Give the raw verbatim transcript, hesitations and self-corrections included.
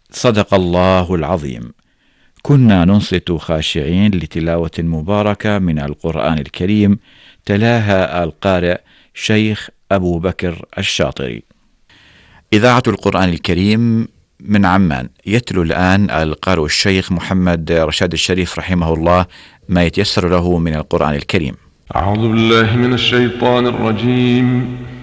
صدق الله العظيم. كنا ننصت خاشعين لتلاوة مباركة من القرآن الكريم تلاها القارئ شيخ أبو بكر الشاطري. إذاعة القرآن الكريم من عمان يتلو الآن القارئ الشيخ محمد رشاد الشريف رحمه الله ما يتيسر له من القرآن الكريم. أعوذ بالله من الشيطان الرجيم.